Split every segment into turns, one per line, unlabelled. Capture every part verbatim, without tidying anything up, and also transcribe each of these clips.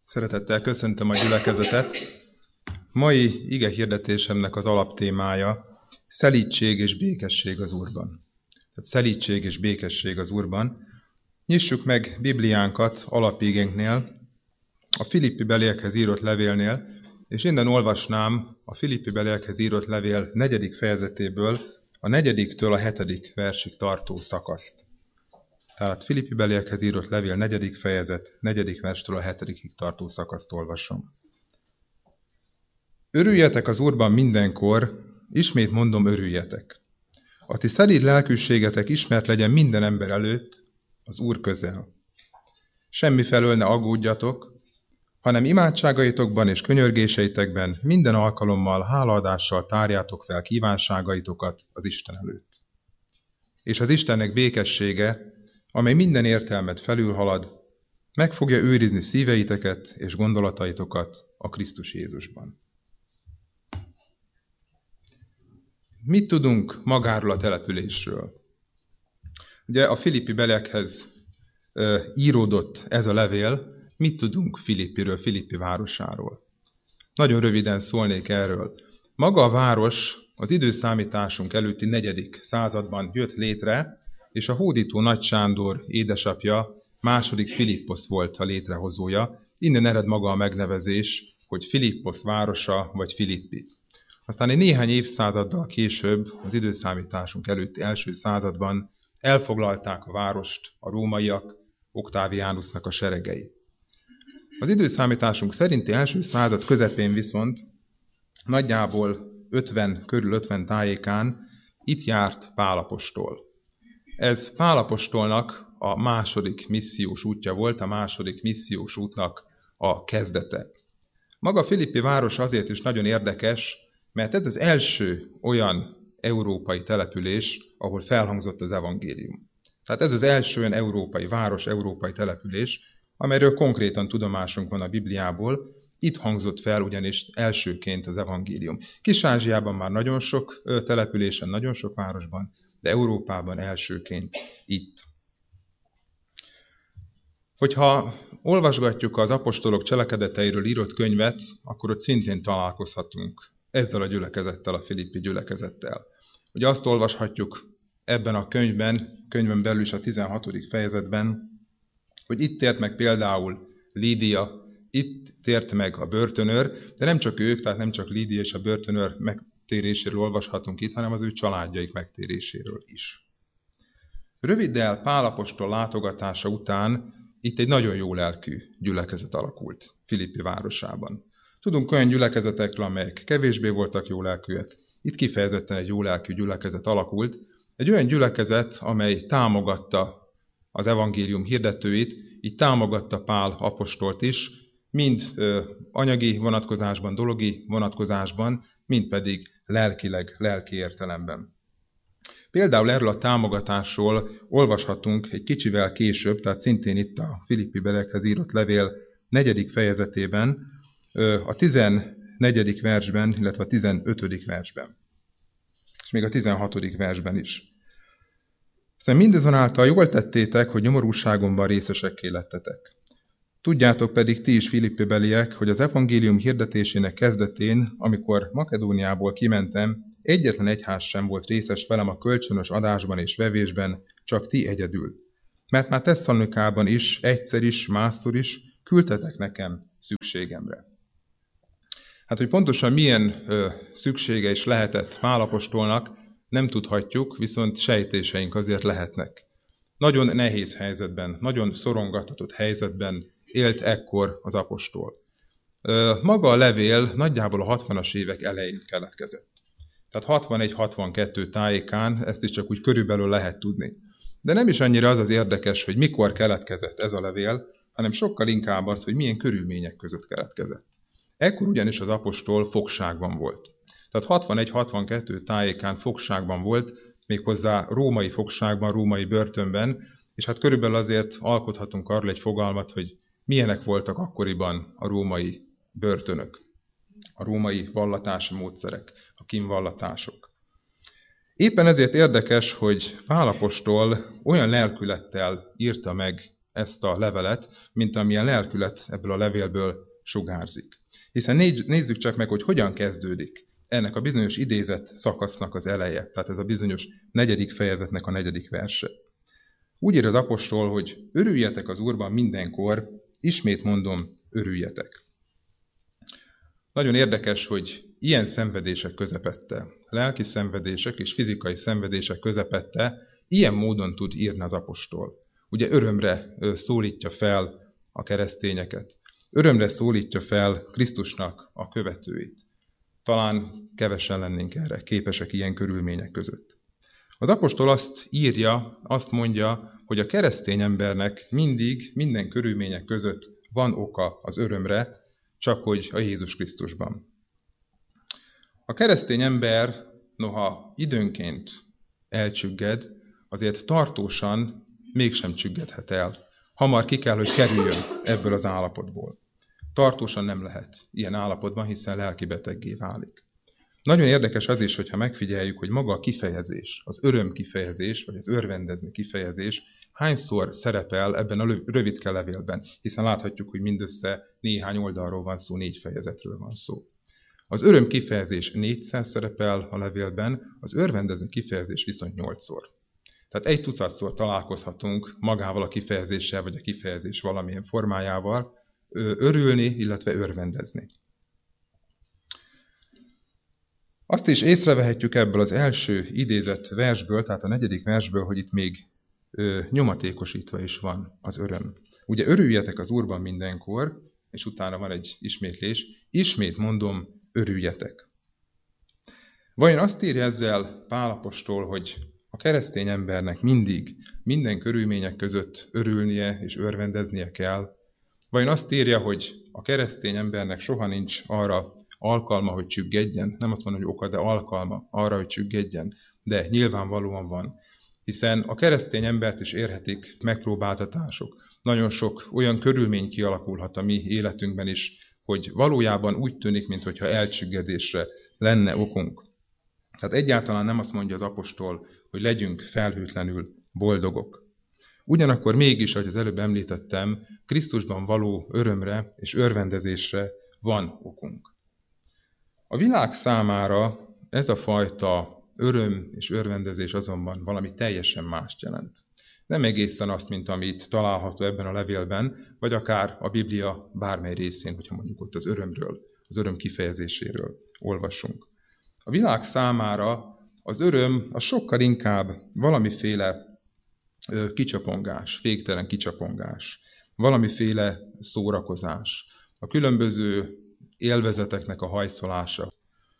Szeretettel köszöntöm a gyülekezetet. Mai ige hirdetésemnek az alaptémája szelídség és békesség az Úrban. Tehát szelídség és békesség az Úrban. Nyissuk meg Bibliánkat alapigénknél, a Filippi beliekhez írott levélnél, és innen olvasnám a Filippi beliekhez írott levél negyedik fejezetéből a negyediktől a hetedik versig tartó szakaszt. Tehát Filippi beliekhez írott levél negyedik fejezet, negyedik verstől a hetedikig tartó szakaszt olvasom. Örüljetek az Úrban mindenkor, ismét mondom, örüljetek. A ti szelíd lelkűségetek ismert legyen minden ember előtt, az Úr közel. Semmifelől ne aggódjatok, hanem imádságaitokban és könyörgéseitekben minden alkalommal hálaadással tárjátok fel kívánságaitokat az Isten előtt. És az Istennek békessége, amely minden értelmet felülhalad, meg fogja őrizni szíveiteket és gondolataitokat a Krisztus Jézusban. Mit tudunk magáról a településről? Ugye a Filippi beliekhez e, íródott ez a levél, mit tudunk Filippiről, Filippi városáról? Nagyon röviden szólnék erről. Maga a város az időszámításunk előtti negyedik században jött létre, és a hódító Nagy Sándor édesapja, második Philipposz volt a létrehozója. Innen ered maga a megnevezés, hogy Philipposz városa vagy Filippi. Aztán egy néhány évszázaddal később, az időszámításunk előtti első században elfoglalták a várost a rómaiak, Oktáviánusnak a seregei. Az időszámításunk szerinti első század közepén viszont nagyjából ötven körül ötven tájékán itt járt Pál apostol. Ez Pál apostolnak a második missziós útja volt, a második missziós útnak a kezdete. Maga Filippi város azért is nagyon érdekes, mert ez az első olyan európai település, ahol felhangzott az evangélium. Tehát ez az első olyan európai város, európai település, amelyről konkrétan tudomásunk van a Bibliából. Itt hangzott fel ugyanis elsőként az evangélium. Kis-Ázsiában már nagyon sok településen, nagyon sok városban, de Európában elsőként itt. Hogyha olvasgatjuk az apostolok cselekedeteiről írott könyvet, akkor ott szintén találkozhatunk ezzel a gyülekezettel, a Filippi gyülekezettel. Ugye azt olvashatjuk ebben a könyvben, könyvben belül is a tizenhatodik fejezetben, hogy itt tért meg például Lídia, itt tért meg a börtönőr, de nem csak ők, tehát nem csak Lídia és a börtönőr megtéréséről olvashatunk itt, hanem az ő családjaik megtéréséről is. Röviddel Pál apostol látogatása után itt egy nagyon jó lelkű gyülekezet alakult Filippi városában. Tudunk olyan gyülekezetekről, amelyek kevésbé voltak jó lelkűek. Itt kifejezetten egy jó lelkű gyülekezet alakult. Egy olyan gyülekezet, amely támogatta az evangélium hirdetőit, így támogatta Pál apostolt is, mind ö, anyagi vonatkozásban, dologi vonatkozásban, mind pedig lelkileg, lelki értelemben. Például erről a támogatásról olvashatunk egy kicsivel később, tehát szintén itt a Filippi beliekhez írott levél negyedik fejezetében, ö, a tizennegyedik versben, illetve a tizenötödik versben, és még a tizenhatodik versben is. Aztán mindazonáltal jól tettétek, hogy nyomorúságomban részesekké lettetek. Tudjátok pedig ti is, Filippi beliek, hogy az evangélium hirdetésének kezdetén, amikor Makedóniából kimentem, egyetlen egyház sem volt részes velem a kölcsönös adásban és vevésben, csak ti egyedül. Mert már Tesszalonikában is, egyszer is, másszor is küldtetek nekem szükségemre. Hát, hogy pontosan milyen ö, szüksége is lehetett Pál apostolnak, nem tudhatjuk, viszont sejtéseink azért lehetnek. Nagyon nehéz helyzetben, nagyon szorongatatott helyzetben élt ekkor az apostol. Maga a levél nagyjából a hatvanas évek elején keletkezett. Tehát hatvanegy hatvankettő tájékán, ezt is csak úgy körülbelül lehet tudni. De nem is annyira az az érdekes, hogy mikor keletkezett ez a levél, hanem sokkal inkább az, hogy milyen körülmények között keletkezett. Ekkor ugyanis az apostol fogságban volt. Tehát hatvanegy hatvankettő tájékán fogságban volt, méghozzá római fogságban, római börtönben, és hát körülbelül azért alkothatunk arról egy fogalmat, hogy milyenek voltak akkoriban a római börtönök, a római vallatási módszerek, a kínvallatások. Éppen ezért érdekes, hogy Pál apostol olyan lelkülettel írta meg ezt a levelet, mint amilyen lelkület ebből a levélből sugárzik. Hiszen nézzük csak meg, hogy hogyan kezdődik ennek a bizonyos idézett szakasznak az eleje, tehát ez a bizonyos negyedik fejezetnek a negyedik verse. Úgy ír az apostol, hogy örüljetek az Úrban mindenkor, ismét mondom, örüljetek. Nagyon érdekes, hogy ilyen szenvedések közepette, lelki szenvedések és fizikai szenvedések közepette ilyen módon tud írni az apostol. Ugye örömre szólítja fel a keresztényeket. Örömre szólítja fel Krisztusnak a követőit. Talán kevesen lennénk erre képesek ilyen körülmények között. Az apostol azt írja, azt mondja, hogy a keresztény embernek mindig, minden körülmények között van oka az örömre, csak hogy a Jézus Krisztusban. A keresztény ember, noha időnként elcsügged, azért tartósan mégsem csüggedhet el. Hamar ki kell, hogy kerüljön ebből az állapotból. Tartósan nem lehet ilyen állapotban, hiszen lelkibeteggé válik. Nagyon érdekes az is, hogyha megfigyeljük, hogy maga a kifejezés, az öröm kifejezés, vagy az örvendezni kifejezés hányszor szerepel ebben a rövidke levélben, hiszen láthatjuk, hogy mindössze néhány oldalról van szó, négy fejezetről van szó. Az öröm kifejezés négyszer szerepel a levélben, az örvendezni kifejezés viszont nyolcszor. Tehát egy tucatszor találkozhatunk magával a kifejezéssel, vagy a kifejezés valamilyen formájával, örülni, illetve örvendezni. Azt is észrevehetjük ebből az első idézett versből, tehát a negyedik versből, hogy itt még ö, nyomatékosítva is van az öröm. Ugye örüljetek az Úrban mindenkor, és utána van egy ismétlés, ismét mondom, örüljetek. Vajon azt írja ezzel Pál apostol, hogy a keresztény embernek mindig, minden körülmények között örülnie és örvendeznie kell? Vajon azt írja, hogy a keresztény embernek soha nincs arra alkalma, hogy csüggedjen? Nem azt mondom, hogy oka, de alkalma arra, hogy csüggedjen. De nyilvánvalóan van. Hiszen a keresztény embert is érhetik megpróbáltatások. Nagyon sok olyan körülmény kialakulhat a mi életünkben is, hogy valójában úgy tűnik, mintha elcsüggedésre lenne okunk. Tehát egyáltalán nem azt mondja az apostol, hogy legyünk felhőtlenül boldogok. Ugyanakkor mégis, ahogy az előbb említettem, Krisztusban való örömre és örvendezésre van okunk. A világ számára ez a fajta öröm és örvendezés azonban valami teljesen mást jelent. Nem egészen azt, mint amit található ebben a levélben, vagy akár a Biblia bármely részén, hogyha mondjuk ott az örömről, az öröm kifejezéséről olvasunk. A világ számára az öröm az sokkal inkább valamiféle kicsapongás, féktelen kicsapongás, valamiféle szórakozás, a különböző élvezeteknek a hajszolása.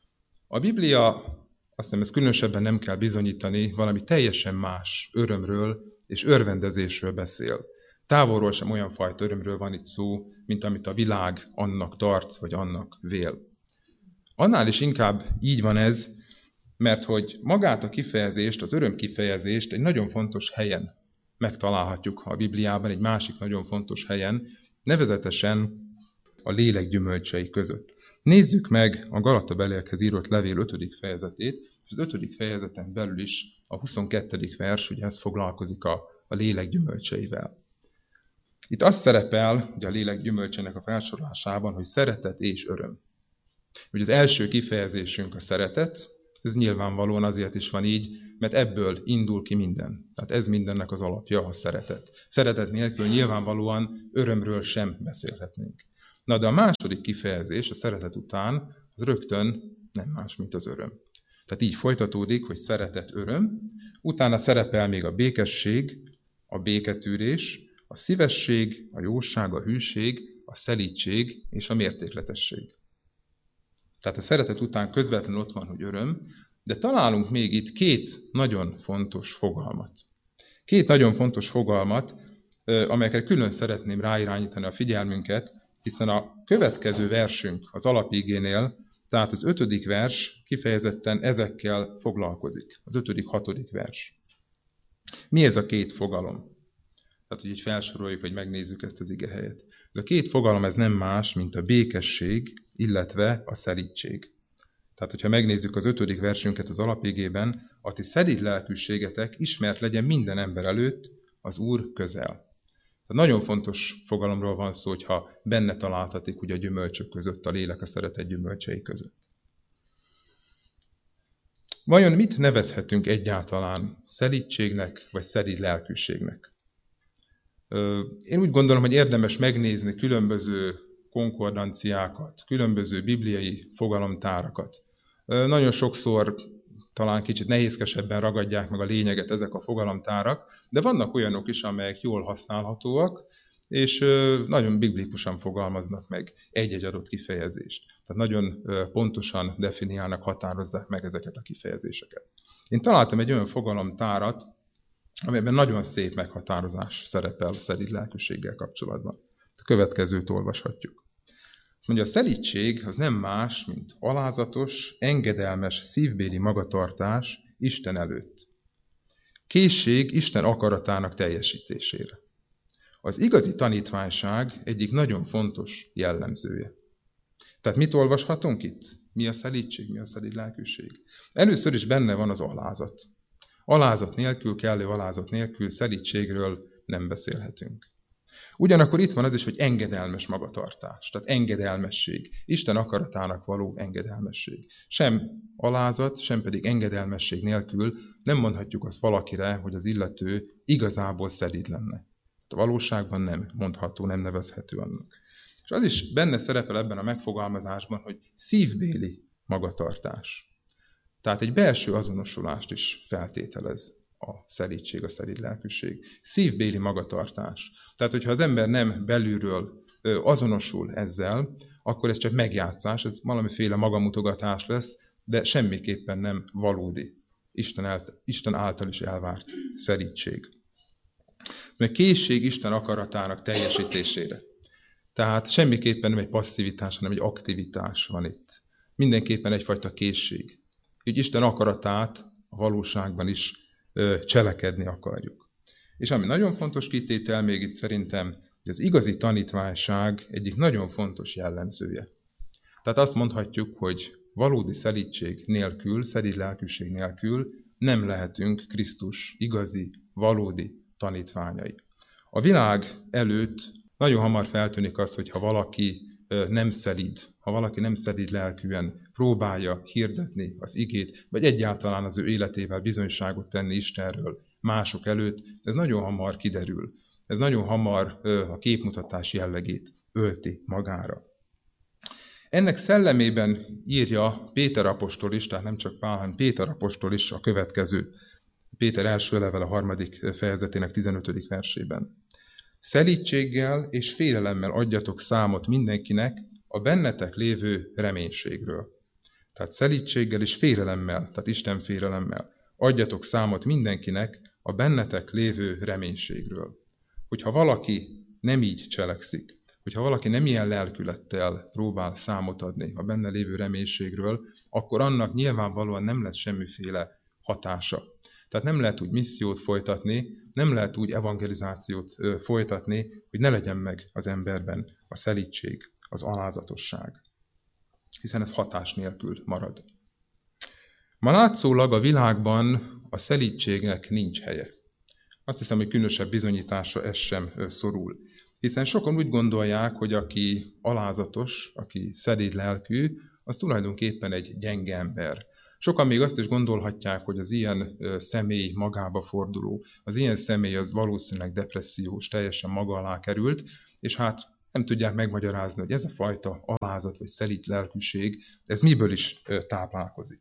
A Biblia, azt hiszem, ezt különösebben nem kell bizonyítani, valami teljesen más örömről és örvendezésről beszél. Távolról sem olyan fajta örömről van itt szó, mint amit a világ annak tart, vagy annak vél. Annál is inkább így van ez, mert hogy magát a kifejezést, az öröm kifejezést egy nagyon fontos helyen megtalálhatjuk a Bibliában, egy másik nagyon fontos helyen, nevezetesen a lélek gyümölcsei között. Nézzük meg a Galatabeliekhez írott levél ötödik fejezetét, és az ötödik fejezeten belül is a huszonkettedik vers, ugye ez foglalkozik a, a lélek gyümölcseivel. Itt az szerepel, ugye a lélek gyümölcsének a felsorolásában, hogy szeretet és öröm. Ugye az első kifejezésünk a szeretet, ez nyilvánvalóan azért is van így, mert ebből indul ki minden. Tehát ez mindennek az alapja, a szeretet. Szeretet nélkül nyilvánvalóan örömről sem beszélhetnénk. Na de a második kifejezés, a szeretet után, az rögtön nem más, mint az öröm. Tehát így folytatódik, hogy szeretet, öröm, utána szerepel még a békesség, a béketűrés, a szívesség, a jóság, a hűség, a szelídség és a mértékletesség. Tehát a szeretet után közvetlenül ott van, hogy öröm, de találunk még itt két nagyon fontos fogalmat. Két nagyon fontos fogalmat, amelyekre külön szeretném ráirányítani a figyelmünket, hiszen a következő versünk az alapigénél, tehát az ötödik vers kifejezetten ezekkel foglalkozik. Az ötödik, hatodik vers. Mi ez a két fogalom? Tehát, hogy így felsoroljuk, vagy megnézzük ezt az igehelyet. Ez a két fogalom ez nem más, mint a békesség, illetve a szelídség. Tehát, hogyha megnézzük az ötödik versünket az alapigében, a ti szelíd lelkűségetek ismert legyen minden ember előtt az Úr közel. Tehát Nagyon fontos fogalomról van szó, hogyha benne találtatik ugye a gyümölcsök között, a lélek a szeretet gyümölcsei között. Vajon mit nevezhetünk egyáltalán szelídségnek, vagy szelíd lelkűségnek? Én úgy gondolom, hogy érdemes megnézni különböző konkordanciákat, különböző bibliai fogalomtárakat. Nagyon sokszor talán kicsit nehézkesebben ragadják meg a lényeget ezek a fogalomtárak, de vannak olyanok is, amelyek jól használhatóak, és nagyon biblikusan fogalmaznak meg egy-egy adott kifejezést. Tehát nagyon pontosan definiálnak, határozzák meg ezeket a kifejezéseket. Én találtam egy olyan fogalomtárat, amelyben nagyon szép meghatározás szerepel a szelíd lelkűséggel kapcsolatban. A következőt olvashatjuk. Mondja, a szelídség az nem más, mint alázatos, engedelmes, szívbéli magatartás Isten előtt. Készség Isten akaratának teljesítésére. Az igazi tanítványság egyik nagyon fontos jellemzője. Tehát mit olvashatunk itt? Mi a szelídség, mi a szelíd lelkűség? Először is benne van az alázat. Alázat nélkül, kellő alázat nélkül szelídségről nem beszélhetünk. Ugyanakkor itt van az is, hogy engedelmes magatartás, tehát engedelmesség, Isten akaratának való engedelmesség. Sem alázat, sem pedig engedelmesség nélkül nem mondhatjuk azt valakire, hogy az illető igazából szelíd lenne. A valóságban nem mondható, nem nevezhető annak. És az is benne szerepel ebben a megfogalmazásban, hogy szívbéli magatartás. Tehát egy belső azonosulást is feltételez a szelídség, a szelíd lelkűség. Szívbéli magatartás. Tehát, hogyha az ember nem belülről azonosul ezzel, akkor ez csak megjátszás, ez valamiféle magamutogatás lesz, de semmiképpen nem valódi, Isten által, Isten által is elvárt szelídség. Mert készség Isten akaratának teljesítésére. Tehát semmiképpen nem egy passzivitás, hanem egy aktivitás van itt. Mindenképpen egyfajta készség. Így Isten akaratát a valóságban is ö, cselekedni akarjuk. És ami nagyon fontos kitétel még itt szerintem, hogy az igazi tanítványság egyik nagyon fontos jellemzője. Tehát azt mondhatjuk, hogy valódi szelídség nélkül, szelíd lelkűség nélkül nem lehetünk Krisztus igazi, valódi tanítványai. A világ előtt nagyon hamar feltűnik az, hogyha valaki nem szelíd, ha valaki nem szelíd lelkűen próbálja hirdetni az igét, vagy egyáltalán az ő életével bizonyságot tenni Istenről mások előtt, ez nagyon hamar kiderül. Ez nagyon hamar a képmutatás jellegét ölti magára. Ennek szellemében írja Péter apostol is, tehát nem csak Pál, hanem Péter apostol is a következő. Péter első levele a harmadik fejezetének tizenötödik versében. Szelídséggel és félelemmel adjatok számot mindenkinek a bennetek lévő reménységről. Tehát szelídséggel és félelemmel, tehát Isten félelemmel adjatok számot mindenkinek a bennetek lévő reménységről. Hogyha valaki nem így cselekszik, hogyha valaki nem ilyen lelkülettel próbál számot adni a benne lévő reménységről, akkor annak nyilvánvalóan nem lesz semmiféle hatása. Tehát nem lehet úgy missziót folytatni, nem lehet úgy evangelizációt folytatni, hogy ne legyen meg az emberben a szelídség, az alázatosság. Hiszen ez hatás nélkül marad. Ma látszólag a világban a szelídségnek nincs helye. Azt hiszem, hogy különösebb bizonyításra ez sem szorul. Hiszen sokan úgy gondolják, hogy aki alázatos, aki szelíd lelkű, az tulajdonképpen egy gyenge ember. Sokan még azt is gondolhatják, hogy az ilyen személy magába forduló, az ilyen személy az valószínűleg depressziós, teljesen maga alá került, és hát nem tudják megmagyarázni, hogy ez a fajta alázat vagy szelíd lelkűség, ez miből is táplálkozik.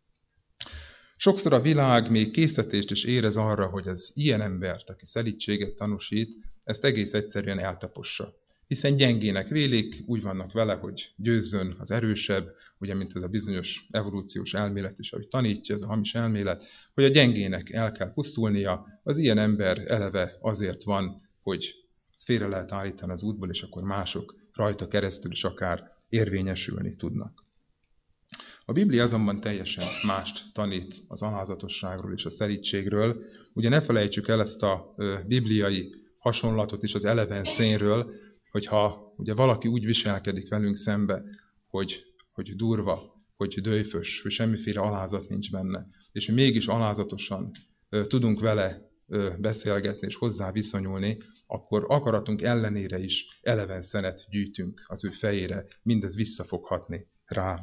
Sokszor a világ még késztetést is érez arra, hogy az ilyen embert, aki szelídséget tanúsít, ezt egész egyszerűen eltapossa. Hiszen gyengének vélik, úgy vannak vele, hogy győzzön az erősebb, ugye, mint ez a bizonyos evolúciós elmélet is, ahogy tanítja ez a hamis elmélet, hogy a gyengének el kell pusztulnia, az ilyen ember eleve azért van, hogy félre lehet állítani az útból, és akkor mások rajta keresztül is akár érvényesülni tudnak. A Biblia azonban teljesen mást tanít az alázatosságról és a szelídségről. Ugye ne felejtsük el ezt a bibliai hasonlatot is az eleven szénről, hogyha ugye valaki úgy viselkedik velünk szembe, hogy, hogy durva, hogy dőjfös, hogy semmiféle alázat nincs benne, és mi mégis alázatosan ö, tudunk vele ö, beszélgetni és hozzá viszonyulni, akkor akaratunk ellenére is eleven szenet gyűjtünk az ő fejére, mindez vissza fog hatni rá.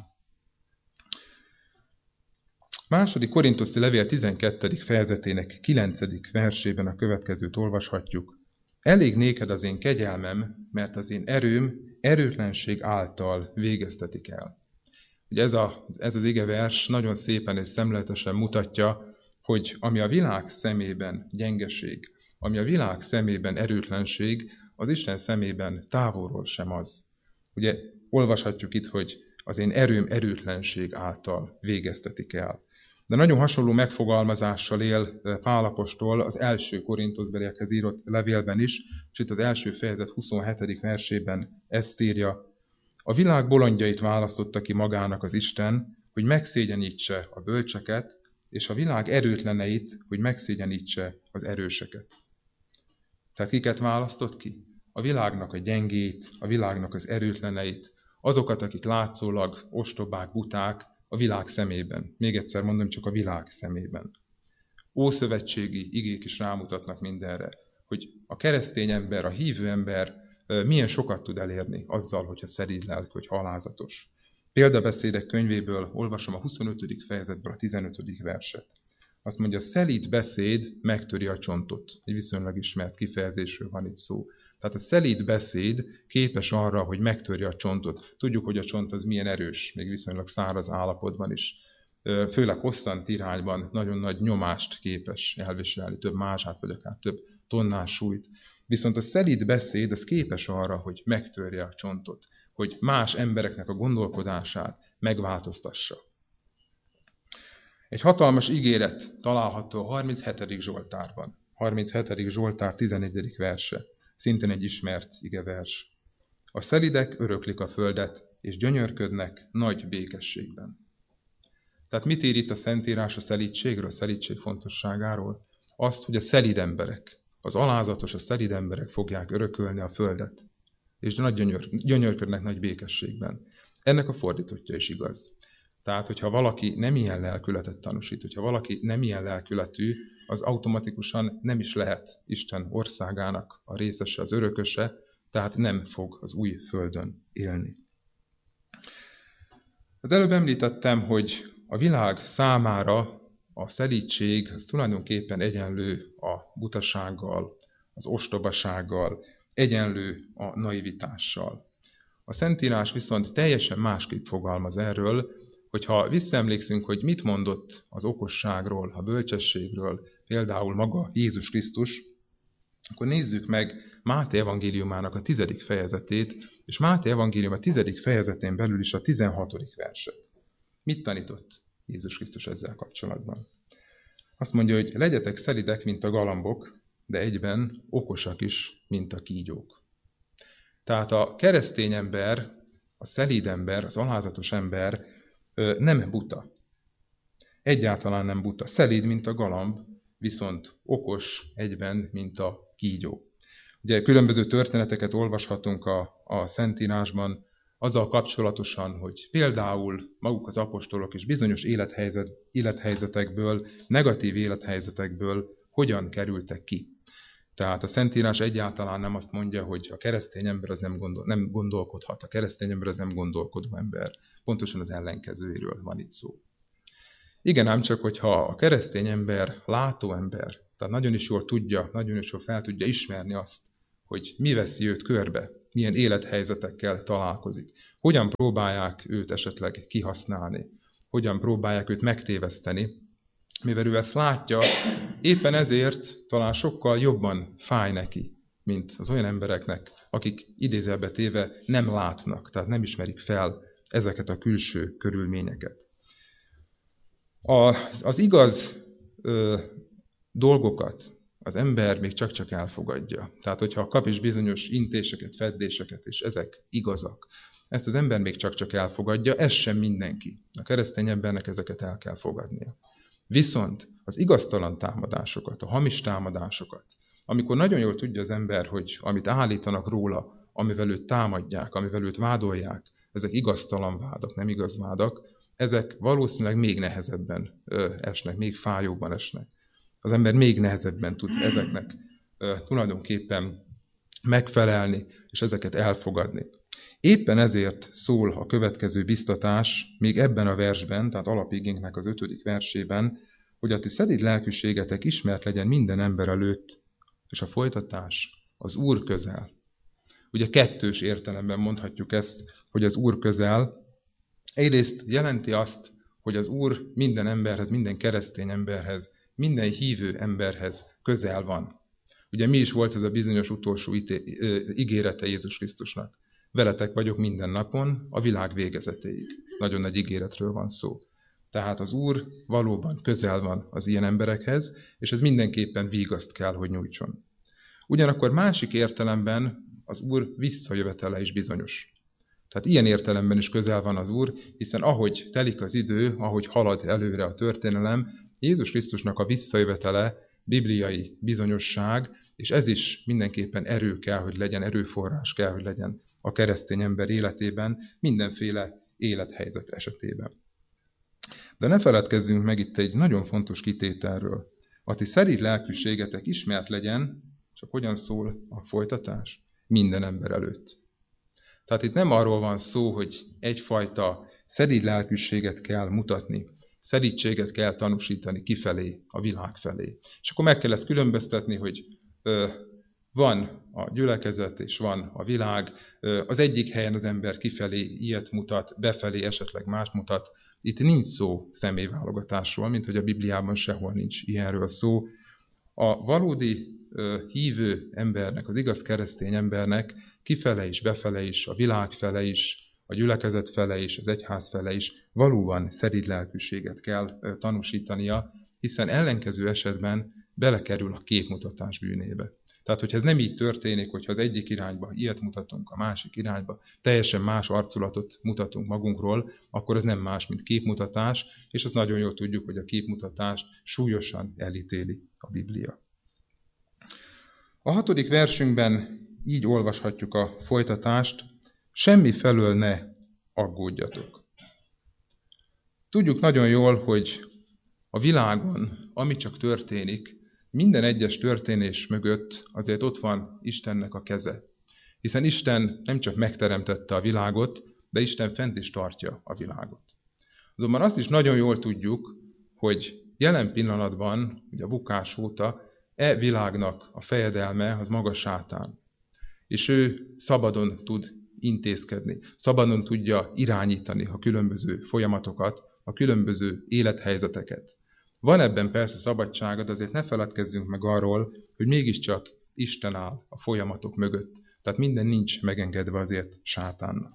Második Korinthoszi levél tizenkettedik fejezetének kilencedik versében a következőt olvashatjuk. Elég néked az én kegyelmem, mert az én erőm erőtlenség által végeztetik el. Ugye ez, a, ez az igevers nagyon szépen és szemléletesen mutatja, hogy ami a világ szemében gyengeség, ami a világ szemében erőtlenség, az Isten szemében távolról sem az. Ugye olvashatjuk itt, hogy az én erőm erőtlenség által végeztetik el. De nagyon hasonló megfogalmazással él Pál apostol az első Korinthoszbeliekhez írott levélben is, és itt az első fejezet huszonhetedik versében ezt írja. A világ bolondjait választotta ki magának az Isten, hogy megszégyenítse a bölcseket, és a világ erőtleneit, hogy megszégyenítse az erőseket. Tehát kiket választott ki? A világnak a gyengét, a világnak az erőtleneit, azokat, akik látszólag ostobák, buták, a világ szemében. Még egyszer mondom, csak a világ szemében. Ószövetségi igék is rámutatnak mindenre, hogy a keresztény ember, a hívő ember milyen sokat tud elérni azzal, hogyha szelíd lelkű, hogy alázatos. Példabeszédek könyvéből olvasom a huszonötödik fejezetből a tizenötödik verset. Azt mondja, szelíd beszéd megtöri a csontot. Egy viszonylag ismert kifejezésről van itt szó. Tehát a szelíd beszéd képes arra, hogy megtörje a csontot. Tudjuk, hogy a csont az milyen erős, még viszonylag száraz állapotban is. Főleg hosszant irányban nagyon nagy nyomást képes elviselni, több mázsát, vagy akár több tonnás súlyt. Viszont a szelíd beszéd az képes arra, hogy megtörje a csontot, hogy más embereknek a gondolkodását megváltoztassa. Egy hatalmas ígéret található a harminchetedik Zsoltárban. harminchetedik Zsoltár tizenegyedik verse. Szintén egy ismert igevers. A szelidek öröklik a földet, és gyönyörködnek nagy békességben. Tehát mit ír itt a Szentírás a szelídségről, a szelídség fontosságáról? Azt, hogy a szelíd emberek, az alázatos, a szelíd emberek fogják örökölni a földet, és nagy gyönyör, gyönyörködnek nagy békességben. Ennek a fordítottja is igaz. Tehát, hogyha valaki nem ilyen lelkületet tanúsít, hogyha valaki nem ilyen lelkületű, az automatikusan nem is lehet Isten országának a részese, az örököse, tehát nem fog az új földön élni. Az előbb említettem, hogy a világ számára a szelídség az tulajdonképpen egyenlő a butasággal, az ostobasággal, egyenlő a naivitással. A Szentírás viszont teljesen másképp fogalmaz erről, hogyha visszaemlékszünk, hogy mit mondott az okosságról, a bölcsességről, például maga Jézus Krisztus, akkor nézzük meg Máté evangéliumának a tizedik fejezetét, és Máté evangélium a tizedik fejezetén belül is a tizenhatodik verset. Mit tanított Jézus Krisztus ezzel kapcsolatban? Azt mondja, hogy legyetek szelidek, mint a galambok, de egyben okosak is, mint a kígyók. Tehát a keresztény ember, a szelíd ember, az alázatos ember nem buta. Egyáltalán nem buta. Szelíd, mint a galamb, viszont okos egyben, mint a kígyó. Ugye különböző történeteket olvashatunk a, a Szentírásban, azzal kapcsolatosan, hogy például maguk az apostolok is bizonyos élethelyzet, élethelyzetekből, negatív élethelyzetekből hogyan kerültek ki. Tehát a Szentírás egyáltalán nem azt mondja, hogy a keresztény ember az nem, gondol, nem gondolkodhat, a keresztény ember az nem gondolkodó ember. Pontosan az ellenkezőjéről van itt szó. Igen, ám csak, hogyha a keresztény ember látó ember, tehát nagyon is jól tudja, nagyon is jól fel tudja ismerni azt, hogy mi veszi őt körbe, milyen élethelyzetekkel találkozik, hogyan próbálják őt esetleg kihasználni, hogyan próbálják őt megtéveszteni, mivel ő ezt látja, éppen ezért talán sokkal jobban fáj neki, mint az olyan embereknek, akik idézőjelbe téve nem látnak, tehát nem ismerik fel ezeket a külső körülményeket. Az, az igaz ö, dolgokat az ember még csak-csak elfogadja. Tehát, hogyha kap is bizonyos intéseket, feddéseket, és ezek igazak, ezt az ember még csak-csak elfogadja, ez sem mindenki. A keresztény embernek ezeket el kell fogadnia. Viszont az igaztalan támadásokat, a hamis támadásokat, amikor nagyon jól tudja az ember, hogy amit állítanak róla, amivel őt támadják, amivel őt vádolják, ezek igaztalan vádak, nem igaz vádak, ezek valószínűleg még nehezebben ö, esnek, még fájóbban esnek. Az ember még nehezebben tud ezeknek ö, tulajdonképpen megfelelni, és ezeket elfogadni. Éppen ezért szól a következő biztatás, még ebben a versben, tehát alapigénknek az ötödik versében, hogy a ti szelíd lelkűségetek ismert legyen minden ember előtt, és a folytatás az Úr közel. Ugye kettős értelemben mondhatjuk ezt, hogy az Úr közel. Egyrészt jelenti azt, hogy az Úr minden emberhez, minden keresztény emberhez, minden hívő emberhez közel van. Ugye mi is volt ez a bizonyos utolsó ité- ígérete Jézus Krisztusnak? Veletek vagyok minden napon, a világ végezetéig. Nagyon nagy ígéretről van szó. Tehát az Úr valóban közel van az ilyen emberekhez, és ez mindenképpen vígaszt kell, hogy nyújtson. Ugyanakkor másik értelemben az Úr visszajövetele is bizonyos. Tehát ilyen értelemben is közel van az Úr, hiszen ahogy telik az idő, ahogy halad előre a történelem, Jézus Krisztusnak a visszajövetele bibliai bizonyosság, és ez is mindenképpen erő kell, hogy legyen, erőforrás kell, hogy legyen a keresztény ember életében, mindenféle élethelyzet esetében. De ne feledkezzünk meg itt egy nagyon fontos kitételről. A ti szelíd lelkűségetek ismert legyen, csak hogyan szól a folytatás? Minden ember előtt. Tehát itt nem arról van szó, hogy egyfajta szelíd lelkűséget kell mutatni, szelídséget kell tanúsítani kifelé, a világ felé. És akkor meg kell ezt különböztetni, hogy ö, van a gyülekezet és van a világ. Ö, az egyik helyen az ember kifelé ilyet mutat, befelé esetleg más mutat. Itt nincs szó személyválogatásról, mint hogy a Bibliában sehol nincs ilyenről szó. A valódi ö, hívő embernek, az igaz keresztény embernek kifele is, befele is, a világ fele is, a gyülekezet fele is, az egyház fele is valóban szelíd lelkűséget kell ö, tanúsítania, hiszen ellenkező esetben belekerül a képmutatás bűnébe. Tehát, hogyha ez nem így történik, hogyha az egyik irányba ilyet mutatunk, a másik irányba teljesen más arculatot mutatunk magunkról, akkor ez nem más, mint képmutatás, és azt nagyon jól tudjuk, hogy a képmutatást súlyosan elítéli a Biblia. A hatodik versünkben így olvashatjuk a folytatást: semmi felől ne aggódjatok. Tudjuk nagyon jól, hogy a világon, ami csak történik, minden egyes történés mögött azért ott van Istennek a keze. Hiszen Isten nem csak megteremtette a világot, de Isten fent is tartja a világot. Azonban azt is nagyon jól tudjuk, hogy jelen pillanatban, ugye a bukás óta, e világnak a fejedelme az maga sátán. És ő szabadon tud intézkedni, szabadon tudja irányítani a különböző folyamatokat, a különböző élethelyzeteket. Van ebben persze szabadság, de azért ne feledkezzünk meg arról, hogy mégiscsak Isten áll a folyamatok mögött. Tehát minden nincs megengedve azért sátánnak.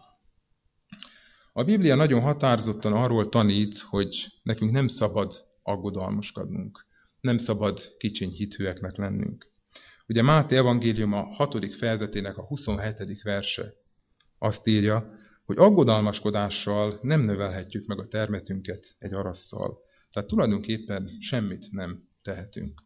A Biblia nagyon határozottan arról tanít, hogy nekünk nem szabad aggodalmaskodnunk. Nem szabad kicsiny hithűeknek lennünk. Ugye Máté evangélium a hatodik fejezetének a huszonhetedik verse azt írja, hogy aggodalmaskodással nem növelhetjük meg a termetünket egy arasszal. Tehát tulajdonképpen semmit nem tehetünk.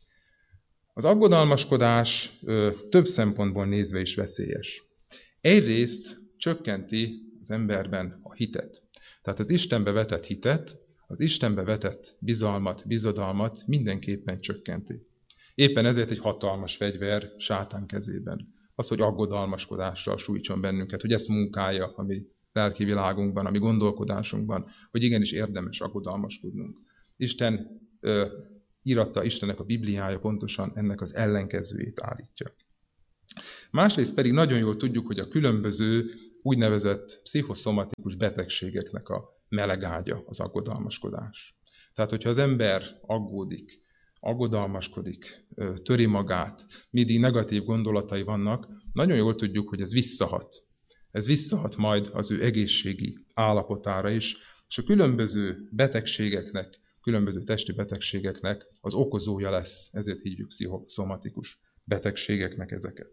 Az aggodalmaskodás ö, több szempontból nézve is veszélyes. Egyrészt csökkenti az emberben a hitet. Tehát az Istenbe vetett hitet, az Istenbe vetett bizalmat, bizodalmat mindenképpen csökkenti. Éppen ezért egy hatalmas fegyver sátán kezében. Az, hogy aggodalmaskodással sújtson bennünket, hogy ezt munkálja a mi lelki világunkban, a mi gondolkodásunkban, hogy igenis érdemes aggodalmaskodnunk. Isten ö, írata, Istennek a Bibliája pontosan ennek az ellenkezőjét állítja. Másrészt pedig nagyon jól tudjuk, hogy a különböző úgynevezett pszichoszomatikus betegségeknek a melegágya az aggodalmaskodás. Tehát, hogyha az ember aggódik, aggodalmaskodik, töri magát, mindig negatív gondolatai vannak, nagyon jól tudjuk, hogy ez visszahat. Ez visszahat majd az ő egészségi állapotára is, és a különböző betegségeknek, különböző testi betegségeknek az okozója lesz, ezért hívjuk pszichoszomatikus betegségeknek ezeket.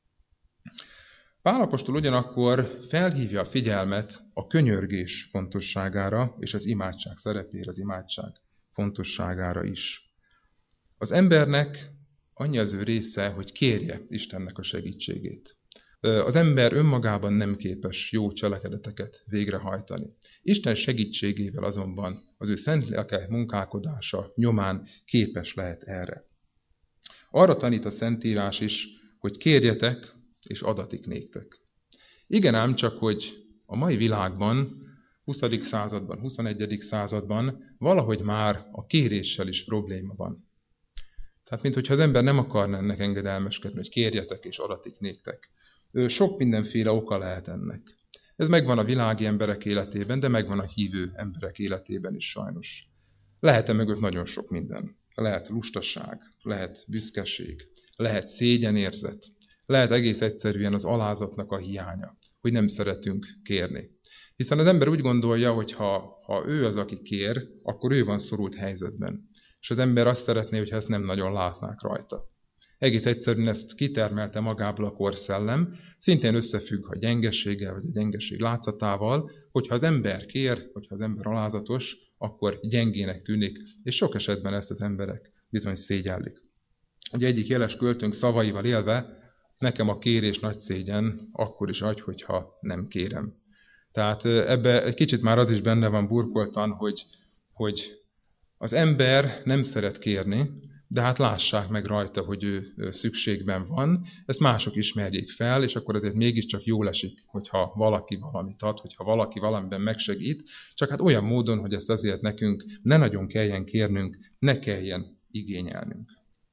Pál apostol ugyanakkor felhívja a figyelmet a könyörgés fontosságára és az imádság szerepére, az imádság fontosságára is. Az embernek annyi az ő része, hogy kérje Istennek a segítségét. Az ember önmagában nem képes jó cselekedeteket végrehajtani. Isten segítségével azonban az ő szent lelke munkálkodása nyomán képes lehet erre. Arra tanít a Szentírás is, hogy kérjetek, és adatik néktek. Igen ám csak, hogy a mai világban, huszadik században, huszonegyedik században valahogy már a kéréssel is probléma van. Tehát, minthogyha az ember nem akarna ennek engedelmeskedni, hogy kérjetek, és adatik néktek. Sok mindenféle oka lehet ennek. Ez megvan a világi emberek életében, de megvan a hívő emberek életében is sajnos. Lehet-e mögött nagyon sok minden. Lehet lustaság, lehet büszkeség, lehet szégyenérzet, lehet egész egyszerűen az alázatnak a hiánya, hogy nem szeretünk kérni. Hiszen az ember úgy gondolja, hogy ha, ha ő az, aki kér, akkor ő van szorult helyzetben. És az ember azt szeretné, hogyha ezt nem nagyon látnák rajta. Egész egyszerűen ezt kitermelte magából a korszellem, szintén összefügg a gyengeséggel, vagy a gyengeség látszatával, hogyha az ember kér, hogyha az ember alázatos, akkor gyengének tűnik, és sok esetben ezt az emberek bizony szégyellik. Ugye egyik jeles költőnk szavaival élve, nekem a kérés nagy szégyen, akkor is adj, hogyha nem kérem. Tehát ebbe egy kicsit már az is benne van burkoltan, hogy, hogy az ember nem szeret kérni, de hát lássák meg rajta, hogy ő szükségben van, ezt mások ismerjék fel, és akkor azért mégiscsak jól esik, hogyha valaki valamit ad, hogyha valaki valamiben megsegít, csak hát olyan módon, hogy ezt azért nekünk ne nagyon kelljen kérnünk, ne kelljen igényelnünk.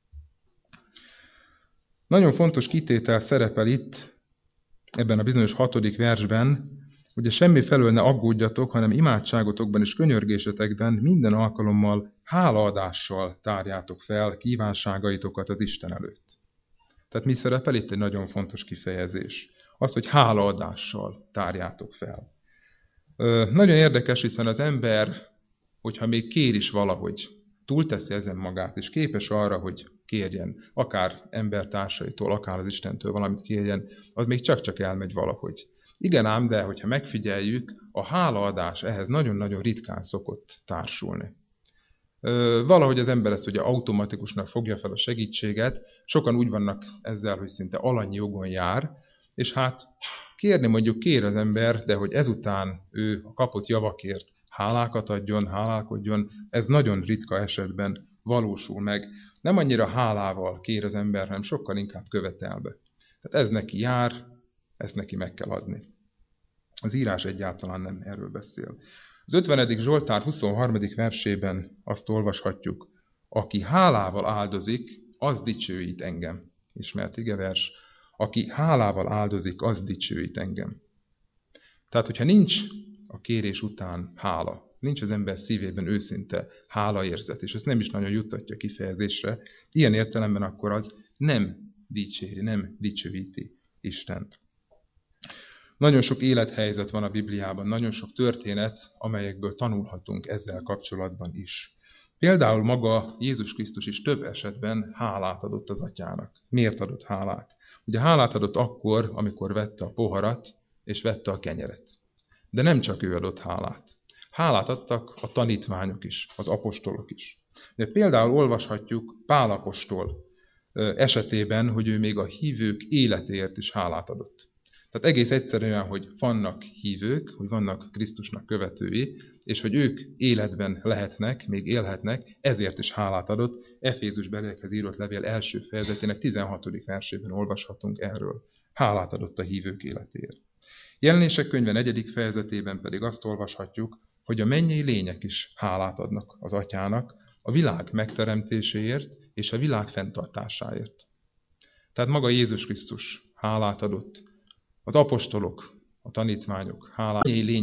Nagyon fontos kitétel szerepel itt, ebben a bizonyos hatodik versben, hogy semmi felől ne aggódjatok, hanem imádságotokban és könyörgésetekben minden alkalommal hálaadással tárjátok fel kívánságaitokat az Isten előtt. Tehát mi szerepel itt egy nagyon fontos kifejezés? Az, hogy hálaadással tárjátok fel. Ö, nagyon érdekes, hiszen az ember, hogyha még kér is valahogy, túlteszi ezen magát, és képes arra, hogy kérjen, akár embertársaitól, akár az Istentől valamit kérjen, az még csak-csak elmegy valahogy. Igen ám, de hogyha megfigyeljük, a hálaadás ehhez nagyon-nagyon ritkán szokott társulni. Valahogy az ember ezt ugye automatikusnak fogja fel a segítséget, sokan úgy vannak ezzel, hogy szinte alanyi jogon jár, és hát kérni mondjuk kér az ember, de hogy ezután ő a kapott javakért hálákat adjon, hálálkodjon, ez nagyon ritka esetben valósul meg. Nem annyira hálával kér az ember, hanem sokkal inkább követelve. Tehát ez neki jár, ezt neki meg kell adni. Az írás egyáltalán nem erről beszél. Az ötvenedik Zsoltár huszonharmadik versében azt olvashatjuk, aki hálával áldozik, az dicsőít engem. Ismert igevers, aki hálával áldozik, az dicsőít engem. Tehát, hogyha nincs a kérés után hála, nincs az ember szívében őszinte hálaérzet, és ezt nem is nagyon juttatja kifejezésre, ilyen értelemben akkor az nem dicséri, nem dicsőíti Istent. Nagyon sok élethelyzet van a Bibliában, nagyon sok történet, amelyekből tanulhatunk ezzel kapcsolatban is. Például maga Jézus Krisztus is több esetben hálát adott az atyának. Miért adott hálát? Ugye hálát adott akkor, amikor vette a poharat, és vette a kenyeret. De nem csak ő adott hálát. Hálát adtak a tanítványok is, az apostolok is. De például olvashatjuk Pál apostol esetében, hogy ő még a hívők életéért is hálát adott. Tehát egész egyszerűen, hogy vannak hívők, hogy vannak Krisztusnak követői, és hogy ők életben lehetnek, még élhetnek, ezért is hálát adott. Efézus beliekhez írott levél első fejezetének tizenhatodik versében olvashatunk erről. Hálát adott a hívők életéért. Jelenések könyve negyedik fejezetében pedig azt olvashatjuk, hogy a mennyei lények is hálát adnak az atyának a világ megteremtéséért és a világ fenntartásáért. Tehát maga Jézus Krisztus hálát adott, az apostolok, a tanítványok hálát.